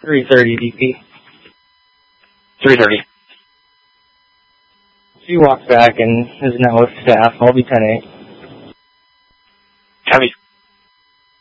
3:30 DP. 3:30. She walks back and is now with staff. I'll be 10-8. Copy.